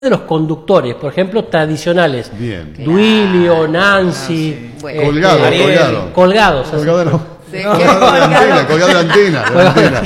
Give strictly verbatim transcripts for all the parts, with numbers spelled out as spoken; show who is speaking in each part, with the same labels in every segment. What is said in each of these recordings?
Speaker 1: de los conductores, por ejemplo, tradicionales.
Speaker 2: Bien.
Speaker 1: Duilio, Nancy,
Speaker 3: Ah, sí. Bueno.
Speaker 2: Colgado,
Speaker 1: este,
Speaker 2: colgado.
Speaker 1: colgados.
Speaker 2: Colgado no.
Speaker 3: Sí,
Speaker 2: No,
Speaker 3: que-
Speaker 2: colgado de la antena, colgado de la antena. de la antena.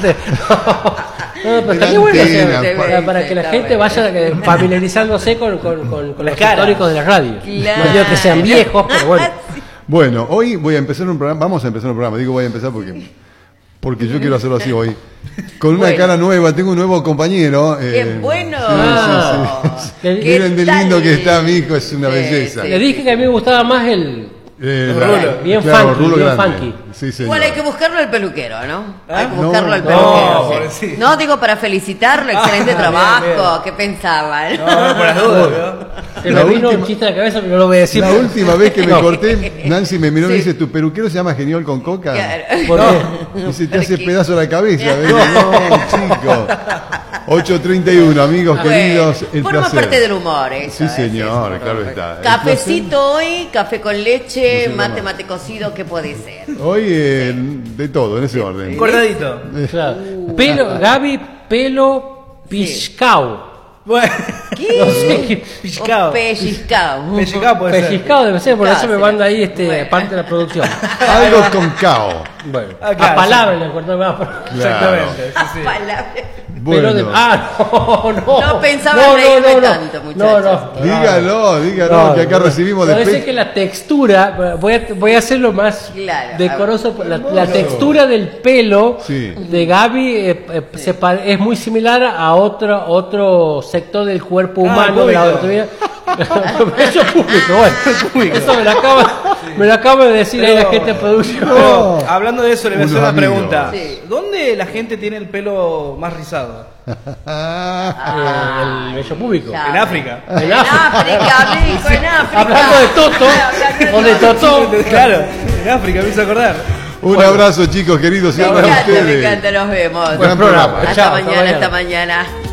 Speaker 1: No, pero
Speaker 2: De
Speaker 1: estaría
Speaker 2: la
Speaker 1: bueno hacer,
Speaker 2: antena,
Speaker 1: para, para que la
Speaker 3: está
Speaker 1: gente
Speaker 3: bueno.
Speaker 1: vaya eh, familiarizándose con, con, con, con los
Speaker 4: Las caras.
Speaker 1: históricos de la radio.
Speaker 3: Claro.
Speaker 1: No digo que sean viejos, pero bueno.
Speaker 2: Bueno, hoy voy a empezar un programa, vamos a empezar un programa, digo voy a empezar porque porque yo quiero hacerlo así hoy. Con una
Speaker 3: Bueno.
Speaker 2: cara nueva, tengo un nuevo compañero.
Speaker 3: ¡Qué
Speaker 2: eh,
Speaker 3: bueno!
Speaker 1: Ah.
Speaker 2: sí, sí.
Speaker 1: ¿Qué
Speaker 2: Miren de
Speaker 3: tal?
Speaker 2: lindo que está mi hijo, es una
Speaker 3: Sí,
Speaker 2: belleza.
Speaker 3: sí.
Speaker 1: Le dije que a mí me gustaba más el
Speaker 2: Eh,
Speaker 4: Rulo.
Speaker 2: la-
Speaker 1: bien
Speaker 2: claro,
Speaker 1: funky,
Speaker 2: rulo
Speaker 1: bien
Speaker 2: grande.
Speaker 1: funky.
Speaker 2: Sí, señor.
Speaker 3: Igual hay que buscarlo al peluquero, ¿no? Hay que
Speaker 2: No,
Speaker 3: buscarlo al
Speaker 2: no,
Speaker 3: peluquero. sí.
Speaker 4: pobrecito.
Speaker 3: No, digo para felicitarlo, excelente
Speaker 4: Ah,
Speaker 3: trabajo.
Speaker 4: bien, bien.
Speaker 3: ¿Qué pensaban?
Speaker 4: No, no, por las dudas, ¿no?
Speaker 1: Se
Speaker 2: La
Speaker 1: me vino
Speaker 2: última-
Speaker 1: un chiste a la cabeza, pero no lo voy a decir.
Speaker 2: La última vez que me
Speaker 1: No.
Speaker 2: corté, Nancy me miró y me
Speaker 3: Sí.
Speaker 2: dice, ¿tu peluquero se llama Genial con Coca?
Speaker 3: Claro.
Speaker 1: ¿Por qué?
Speaker 2: Y se te hace
Speaker 3: Porque-
Speaker 2: pedazo la cabeza. ¿ves? No, chico. ocho treinta y uno, amigos
Speaker 3: Bueno,
Speaker 2: queridos, el
Speaker 3: forma
Speaker 2: placer.
Speaker 3: parte del humor, eso.
Speaker 2: Sí,
Speaker 3: es
Speaker 2: señor,
Speaker 3: eso.
Speaker 2: claro está. El
Speaker 3: Cafecito hoy, café con leche,
Speaker 2: No sé
Speaker 3: mate,
Speaker 2: nada.
Speaker 3: mate cocido, ¿qué puede ser?
Speaker 2: placer. Hoy eh, de todo, en ese orden.
Speaker 4: Cortadito.
Speaker 1: Claro. Pelo, Gaby, pelo piscao.
Speaker 4: Bueno,
Speaker 3: ¿Qué?
Speaker 1: No sé qué.
Speaker 4: Piscado.
Speaker 3: O pellizcado.
Speaker 4: Pellizcado puede ser.
Speaker 1: Pellizcado debe ser, por eso me
Speaker 3: Claro,
Speaker 1: manda ahí este,
Speaker 3: bueno.
Speaker 1: parte de la producción.
Speaker 2: Algo con cao.
Speaker 1: Bueno,
Speaker 4: Ah, claro,
Speaker 1: a palabras le acuerdo más.
Speaker 4: Exactamente. Sí, sí.
Speaker 3: Palabra.
Speaker 1: Pelo
Speaker 2: Bueno,
Speaker 1: de- Ah, no, no.
Speaker 3: No pensaba reírme tanto, muchachos.
Speaker 1: No, no.
Speaker 2: dígalo, dígalo,
Speaker 1: No,
Speaker 2: que acá
Speaker 1: no.
Speaker 2: recibimos
Speaker 1: Parece
Speaker 2: después.
Speaker 1: que la textura, voy a, voy a hacerlo más
Speaker 3: Claro,
Speaker 1: decoroso, la, la textura del pelo
Speaker 2: Sí.
Speaker 1: de Gaby eh, eh, se pa- es muy similar a otro otro sector del cuerpo
Speaker 4: Ah,
Speaker 1: humano de la
Speaker 4: público.
Speaker 1: anatomía. Eso es público, bueno. Eso me lo acaba, me lo acaba de decir ahí la
Speaker 4: Pero-
Speaker 1: gente de producción.
Speaker 4: Pero, hablando de eso, le voy a hacer
Speaker 2: Unos
Speaker 4: una pregunta.
Speaker 3: amigos. Sí.
Speaker 4: ¿Dónde la gente tiene el pelo más rizado?
Speaker 2: Ah,
Speaker 1: Eh, el vello público.
Speaker 3: ya.
Speaker 4: En África.
Speaker 1: En
Speaker 3: En
Speaker 1: África.
Speaker 3: África, amigo, en África.
Speaker 1: Hablando de Toto, o de Totó.
Speaker 4: Claro, en África, me hizo acordar.
Speaker 2: un abrazo, chicos queridos,
Speaker 3: Me
Speaker 2: siempre a
Speaker 3: encanta, me
Speaker 2: ustedes.
Speaker 3: encanta, nos vemos.
Speaker 2: Gran programa.
Speaker 1: Chao,
Speaker 3: Hasta
Speaker 1: hasta
Speaker 3: mañana,
Speaker 1: mañana.
Speaker 3: hasta mañana.